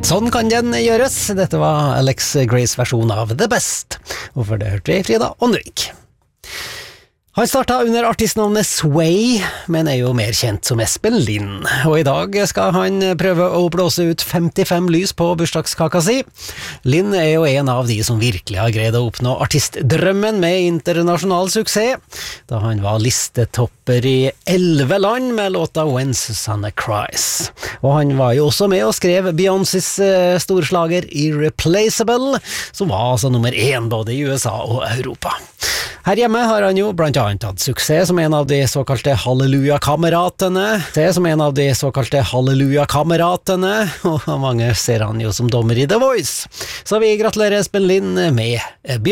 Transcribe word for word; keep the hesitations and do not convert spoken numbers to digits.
Sånn kan den gjøres. Dette var Alex Grays versjon av The Best. Og for det hørte vi Frida Åndvik. Han startet under artistnavnet Sway, men er jo mer kjent som Espen Lind. Og i dag skal han prøve å blåse ut femtifem lys på bursdagskaka si. Lind er jo en av de som virkelig har greid å oppnå artistdrømmen med internasjonal suksess, da han var listetopper i elleve land med låta When Susanna Cries. Og han var jo også med og skrev Beyoncés storslager Irreplaceable, som var altså nummer én både i U S A og Europa. Her hjemme har han jo blant annet hatt suksess som en av de såkalte Halleluja-kameratene, det som en av de såkalte Halleluja-kameratene, og mange ser han jo som dommer i The Voice. Så vi gratulerer Espen Lind med